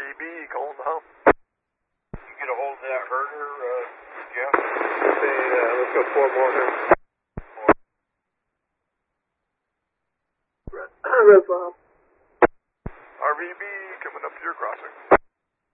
RVB, calling the hump. You get a hold of that herder, Jeff? Let's go 4 more here. Red Bomb. RVB, coming up to your crossing.